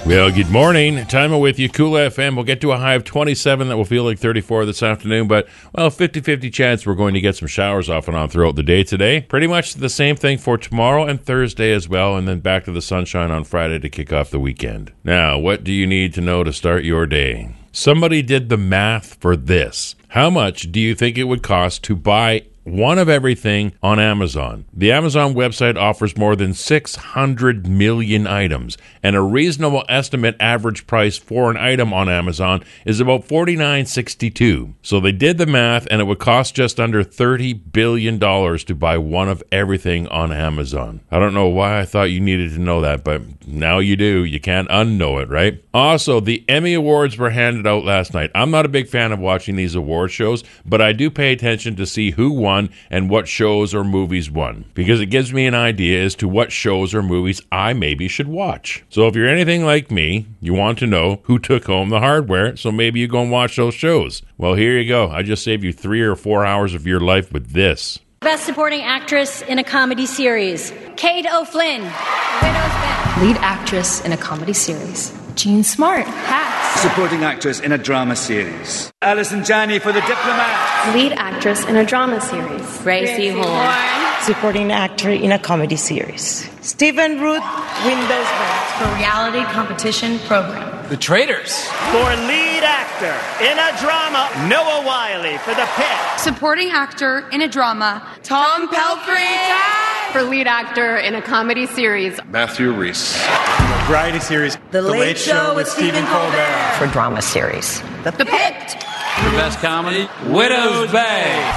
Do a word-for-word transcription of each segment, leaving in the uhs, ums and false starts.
Well, good morning. Time with you. Cool F M. We'll get to a high of twenty-seven that will feel like thirty-four this afternoon, but, well, fifty-fifty chance we're going to get some showers off and on throughout the day today. Pretty much the same thing for tomorrow and Thursday as well, and then back to the sunshine on Friday to kick off the weekend. Now, what do you need to know to start your day? Somebody did the math for this. How much do you think it would cost to buy one of everything on Amazon? The Amazon website offers more than six hundred million items, and a reasonable estimate average price for an item on Amazon is about forty-nine dollars and sixty-two cents. So they did the math, and it would cost just under thirty billion dollars to buy one of everything on Amazon. I don't know why I thought you needed to know that, but now you do. You can't unknow it, right? Also, the Emmy Awards were handed out last night. I'm not a big fan of watching these award shows, but I do pay attention to see who won and what shows or movies won, because it gives me an idea as to what shows or movies I maybe should watch. So if you're anything like me, you want to know who took home the hardware, so maybe you go and watch those shows. Well, here you go. I just saved you three or four hours of your life with this. Best Supporting Actress in a Comedy Series, Kate O'Flynn, Widow's Bend. Lead Actress in a Comedy Series, Jean Smart, Hacks. Supporting Actress in a Drama Series, Alison Janney for The Diplomat. Lead Actress in a Drama Series, Gracie Horn. Supporting Actor in a Comedy Series, Stephen Root, Windows Bend. For Reality Competition Program, The Traitors. For Lead Actor in a Drama, Noah Wiley for The Pit. Supporting Actor in a Drama, Tom Pelphrey. For Lead Actor in a Comedy Series, Matthew Reese. Variety Series, The, the Late, Late Show with Stephen Colbert. Colbert. For Drama Series, The, the Pit. For Best Comedy, Widow's Bay.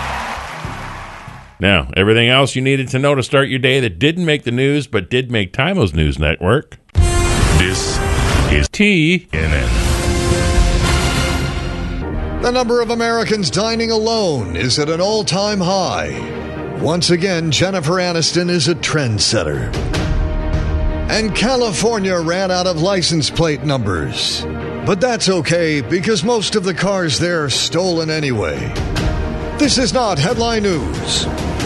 Now, everything else you needed to know to start your day that didn't make the news but did make Timo's News Network. This is T N N. The number of Americans dining alone is at an all-time high. Once again, Jennifer Aniston is a trendsetter. And California ran out of license plate numbers. But that's okay, because most of the cars there are stolen anyway. This is not headline news.